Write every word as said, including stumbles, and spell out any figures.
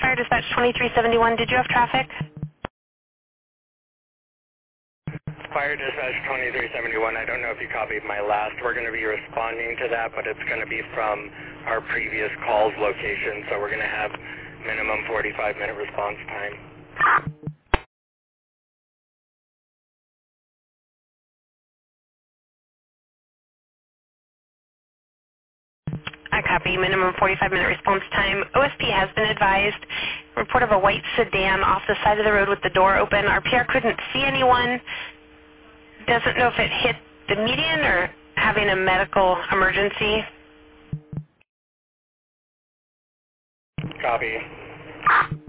Fire Dispatch twenty-three seventy-one, did you have traffic? Fire Dispatch twenty-three seventy-one, I don't know if you copied my last. We're going to be responding to that, but it's going to be from our previous call's location, so we're going to have minimum forty-five minute response time. I copy. Minimum forty-five minute response time. O S P has been advised. Report of a white sedan off the side of the road with the door open. Our P R couldn't see anyone. Doesn't know if it hit the median or having a medical emergency. Copy.